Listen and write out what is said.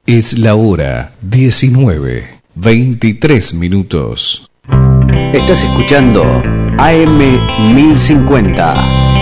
Es la hora 19:23. Estás escuchando AM 1050.